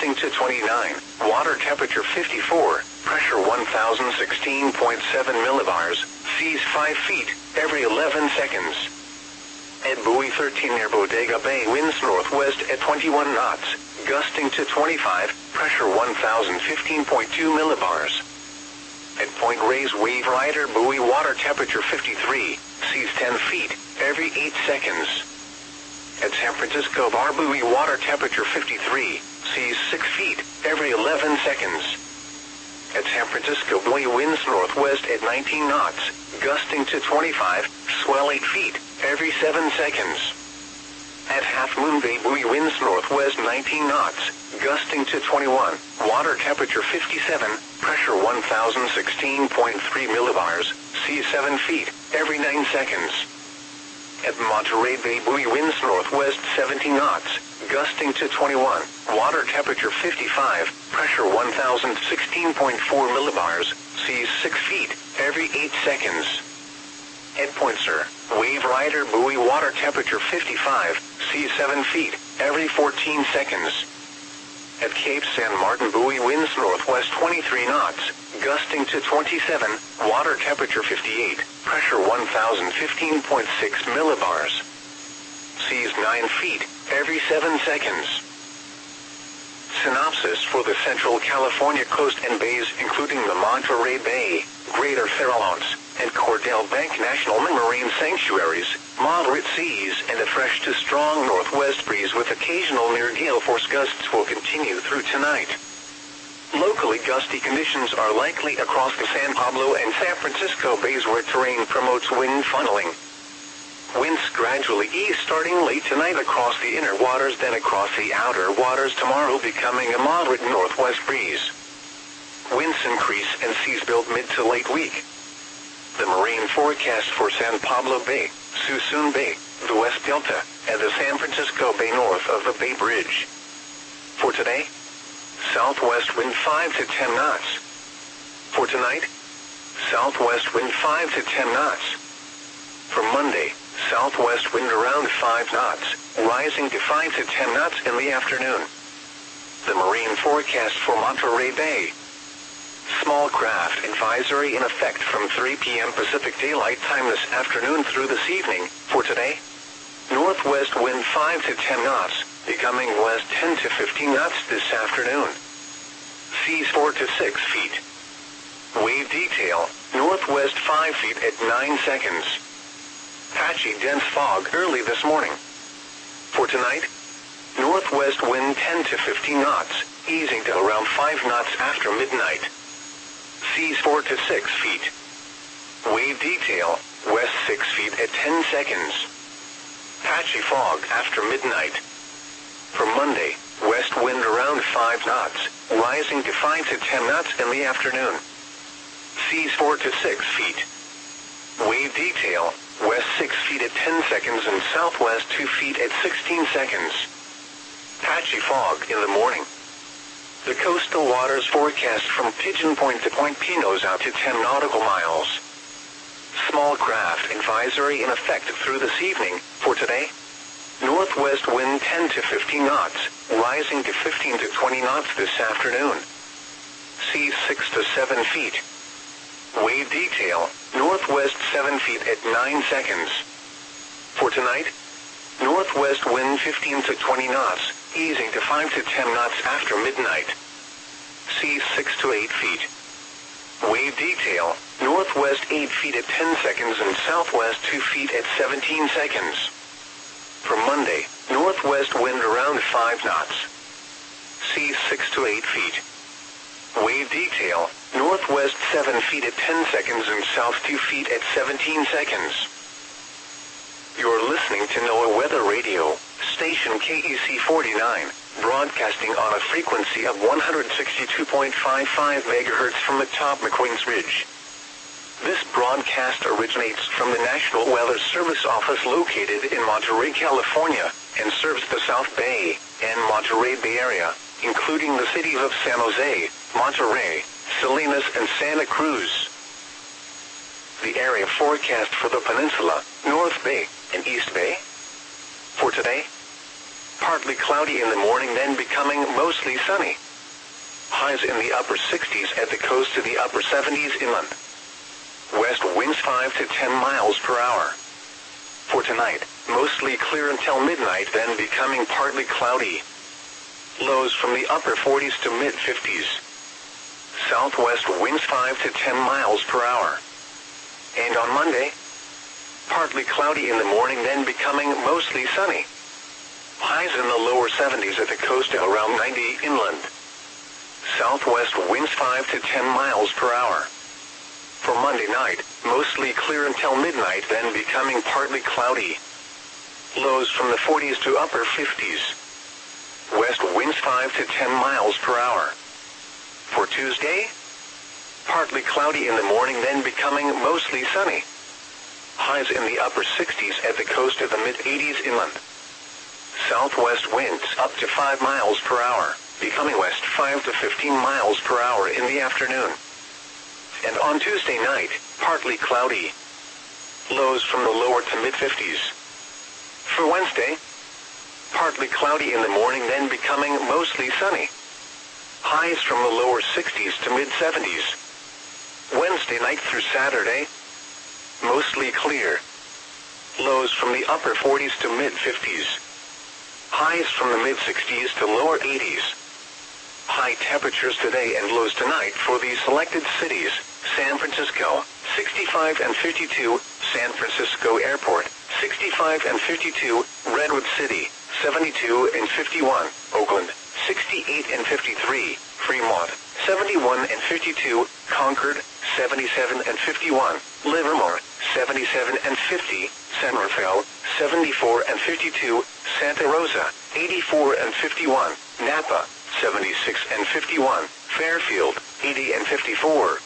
gusting to 29, water temperature 54, pressure 1016.7 millibars, seas 5 feet, every 11 seconds. At buoy 13 near Bodega Bay, winds northwest at 21 knots, gusting to 25, pressure 1015.2 millibars. At Point Reyes Wave Rider buoy, water temperature 53, seas 10 feet, every 8 seconds. At San Francisco Bar buoy, water temperature 53, seas 6 feet, every 11 seconds. At San Francisco buoy, winds northwest at 19 knots, gusting to 25, swell 8 feet, every 7 seconds. At Half Moon Bay buoy, winds northwest 19 knots, gusting to 21, water temperature 57, pressure 1016.3 millibars, seas 7 feet, every 9 seconds. At Monterey Bay buoy, winds northwest 17 knots, gusting to 21, water temperature 55, pressure 1016.4 millibars, seas 6 feet, every 8 seconds. At Point Sur Wave Rider buoy, water temperature 55, seas 7 feet, every 14 seconds. At Cape San Martin buoy, winds northwest 23 knots, gusting to 27, water temperature 58, pressure 1015.6 millibars. Seas 9 feet, every 7 seconds. Synopsis for the Central California coast and bays, including the Monterey Bay, Greater Farallones, and Cordell Bank National Marine Sanctuaries, moderate seas and a fresh to strong northwest breeze with occasional near gale force gusts will continue through tonight. Locally gusty conditions are likely across the San Pablo and San Francisco bays where terrain promotes wind funneling. Winds gradually ease starting late tonight across the inner waters, then across the outer waters tomorrow, becoming a moderate northwest breeze. Winds increase and seas build mid to late week. The marine forecast for San Pablo Bay, Suisun Bay, the West Delta, and the San Francisco Bay north of the Bay Bridge. For today, southwest wind 5 to 10 knots. For tonight, southwest wind 5 to 10 knots. For Monday, southwest wind around 5 knots, rising to 5 to 10 knots in the afternoon. The marine forecast for Monterey Bay. Small craft advisory in effect from 3 p.m. Pacific Daylight Time this afternoon through this evening. For today, northwest wind 5 to 10 knots, becoming west 10 to 15 knots this afternoon. Seas 4 to 6 feet. Wave detail, northwest 5 feet at 9 seconds. Patchy dense fog early this morning. For tonight, northwest wind 10 to 15 knots, easing to around 5 knots after midnight. Seas 4 to 6 feet. Wave detail, west 6 feet at 10 seconds. Patchy fog after midnight. For Monday, west wind around 5 knots, rising to 5 to 10 knots in the afternoon. Seas 4 to 6 feet. Wave detail, west 6 feet at 10 seconds and southwest 2 feet at 16 seconds. Patchy fog in the morning. The coastal waters forecast from Pigeon Point to Point Pinos out to 10 nautical miles. Small craft advisory in effect through this evening. For today, northwest wind 10 to 15 knots, rising to 15 to 20 knots this afternoon. Seas 6 to 7 feet. Wave detail, northwest 7 feet at 9 seconds. For tonight, northwest wind 15 to 20 knots, easing to 5 to 10 knots after midnight. Seas 6 to 8 feet. Wave detail, northwest 8 feet at 10 seconds and southwest 2 feet at 17 seconds. For Monday, northwest wind around 5 knots. Seas 6 to 8 feet. Wave detail, northwest 7 feet at 10 seconds and south 2 feet at 17 seconds. You're listening to NOAA Weather Radio, station KEC 49, broadcasting on a frequency of 162.55 MHz from atop McQueen's Ridge. This broadcast originates from the National Weather Service office located in Monterey, California, and serves the South Bay and Monterey Bay area, including the cities of San Jose, Monterey, Salinas, and Santa Cruz. The area forecast for the peninsula, North Bay, and East Bay. For today, partly cloudy in the morning, then becoming mostly sunny. Highs in the upper 60s at the coast to the upper 70s inland. West winds 5 to 10 miles per hour. For tonight, mostly clear until midnight, then becoming partly cloudy. Lows from the upper 40s to mid-50s. Southwest winds 5 to 10 miles per hour. And on Monday, partly cloudy in the morning, then becoming mostly sunny. Highs in the lower 70s at the coast to around 90 inland. Southwest winds 5 to 10 miles per hour. For Monday night, mostly clear until midnight, then becoming partly cloudy. Lows from the 40s to upper 50s. West winds 5 to 10 miles per hour. For Tuesday, partly cloudy in the morning, then becoming mostly sunny. Highs in the upper 60s at the coast to the mid-80s inland. Southwest winds up to 5 miles per hour, becoming west 5 to 15 miles per hour in the afternoon. And on Tuesday night, partly cloudy. Lows from the lower to mid-50s. For Wednesday, partly cloudy in the morning, then becoming mostly sunny. Highs from the lower 60s to mid-70s. Wednesday night through Saturday, mostly clear. Lows from the upper 40s to mid-50s. Highs from the mid-60s to lower 80s. High temperatures today and lows tonight for these selected cities: San Francisco, 65 and 52, San Francisco Airport, 65 and 52, Redwood City, 72 and 51, Oakland, 68 and 53, Fremont, 71 and 52, Concord, 77 and 51, Livermore, 77 and 50, San Rafael, 74 and 52, Santa Rosa, 84 and 51, Napa, 76 and 51, Fairfield, 80 and 54.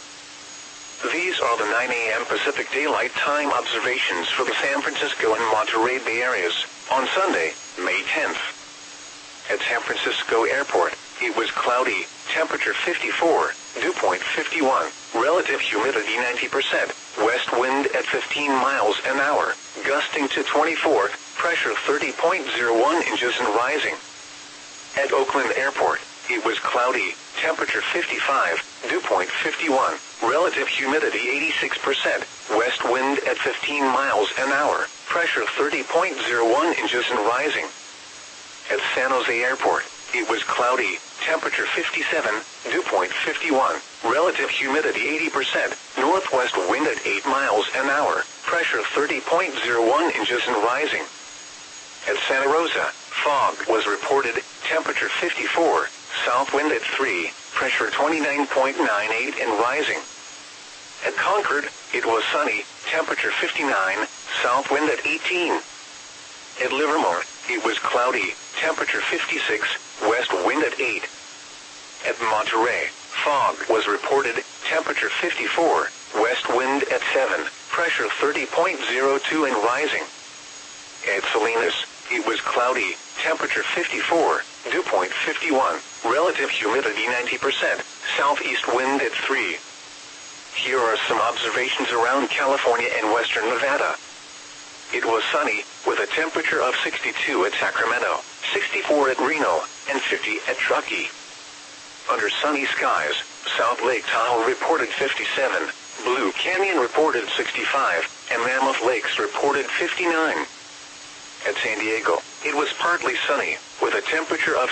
These are the 9 a.m. Pacific Daylight Time observations for the San Francisco and Monterey Bay areas on Sunday, May 10th. At San Francisco Airport, it was cloudy, temperature 54, dew point 51, relative humidity 90%, west wind at 15 miles an hour, gusting to 24, pressure 30.01 inches and rising. At Oakland Airport, it was cloudy, temperature 55, dew point 51, relative humidity 86%, west wind at 15 miles an hour, pressure 30.01 inches and rising. At San Jose Airport, it was cloudy, temperature 57, dew point 51, relative humidity 80%, northwest wind at 8 miles an hour, pressure 30.01 inches and rising. At Santa Rosa, fog was reported, temperature 54, south wind at 3, pressure 29.98 and rising. At Concord, it was sunny, temperature 59, south wind at 18. At Livermore, it was cloudy, temperature 56, west wind at 8. At Monterey, fog was reported, temperature 54, west wind at 7, pressure 30.02 and rising. At Salinas, it was cloudy, temperature 54, dew point 51, relative humidity 90%, southeast wind at 3. Here are some observations around California and western Nevada. It was sunny, with a temperature of 62 at Sacramento, 64 at Reno, and 50 at Truckee. Under sunny skies, South Lake Tahoe reported 57, Blue Canyon reported 65, and Mammoth Lakes reported 59. At San Diego, it was partly sunny, with a temperature of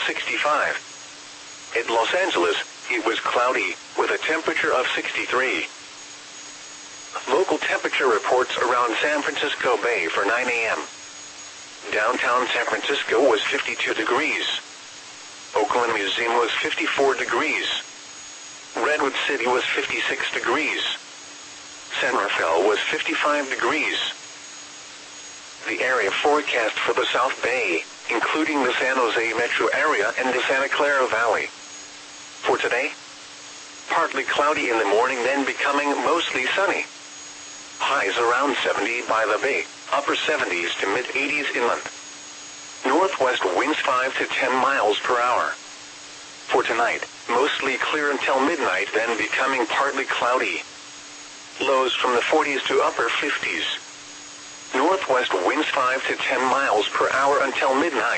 65. At Los Angeles, it was cloudy, with a temperature of 63. Local temperature reports around San Francisco Bay for 9 a.m. Downtown San Francisco was 52 degrees. Oakland Museum was 54 degrees. Redwood City was 56 degrees. San Rafael was 55 degrees. The area forecast for the South Bay, including the San Jose metro area and the Santa Clara Valley. For today, partly cloudy in the morning, then becoming mostly sunny. Highs around 70 by the bay, upper 70s to mid-80s inland. Northwest winds 5 to 10 miles per hour. For tonight, mostly clear until midnight, then becoming partly cloudy. Lows from the 40s to upper 50s. Northwest winds 5 to 10 miles per hour until midnight.